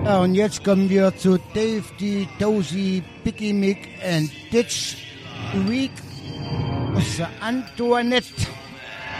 Ja, und jetzt kommen wir zu Dave, die Dozy, Picky Mick and Ditch Week. Das ist Antoinette.